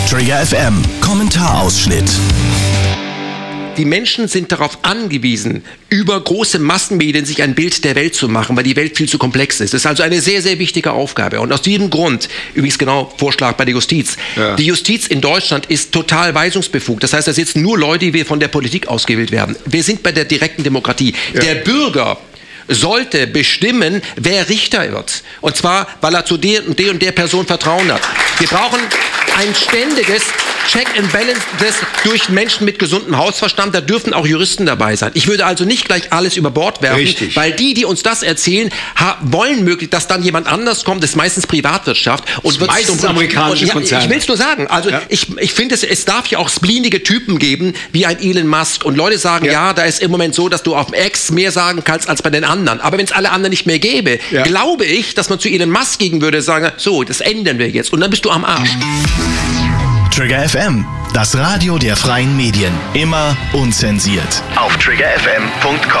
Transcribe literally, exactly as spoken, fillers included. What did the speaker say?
Trigger F M, Kommentarausschnitt. Die Menschen sind darauf angewiesen, über große Massenmedien sich ein Bild der Welt zu machen, weil die Welt viel zu komplex ist. Das ist also eine sehr, sehr wichtige Aufgabe. Und aus diesem Grund, übrigens genau Vorschlag bei der Justiz, ja. Die Justiz in Deutschland ist total weisungsbefugt. Das heißt, da sitzen nur Leute, die von der Politik ausgewählt werden. Wir sind bei der direkten Demokratie. Ja. Der Bürger sollte bestimmen, wer Richter wird. Und zwar, weil er zu der und der und der Person Vertrauen hat. Wir brauchen ein ständiges Check and Balance durch Menschen mit gesundem Hausverstand. Da dürfen auch Juristen dabei sein. Ich würde also nicht gleich alles über Bord werfen, Richtig. Weil die, die uns das erzählen, wollen möglich, dass dann jemand anders kommt. Das ist meistens Privatwirtschaft. Und das meistens um, amerikanische und, Konzerne. Ja, ich will es nur sagen. Also ja. ich, ich finde, es, es darf ja auch spleenige Typen geben, wie ein Elon Musk. Und Leute sagen, ja. ja, da ist im Moment so, dass du auf dem X mehr sagen kannst als bei den anderen. Aber wenn es alle anderen nicht mehr gäbe, ja. glaube ich, dass man zu Elon Musk gehen würde, sagen, so, das ändern wir jetzt. Und dann bist du am Arsch. Trigger F M, das Radio der freien Medien. Immer unzensiert. Auf trigger f m punkt com